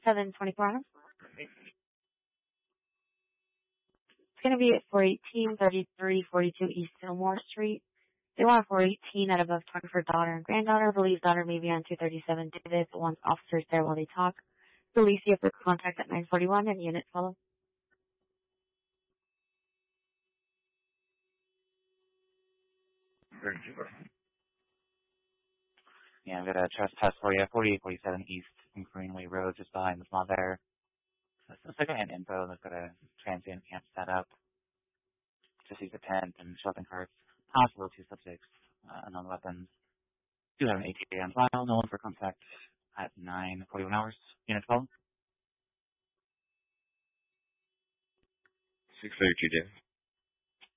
724 on them. It's going to be at 418 3342 East Fillmore Street. They want 418 at above talking for daughter and granddaughter. Believes daughter may be on 237 Davis, but wants officers there while they talk. Alicia for contact at 941 and unit follow. Yeah, I've got a trespass for you, 4847 East Greenway Road, just behind the small there. So it's like an info. They've got a transient camp set up. Just use a tent and shopping carts. Possible 2 subjects, unknown weapons. Do have an ATA on file. No one for contact at 9:41 hours. Unit 12. 632, David.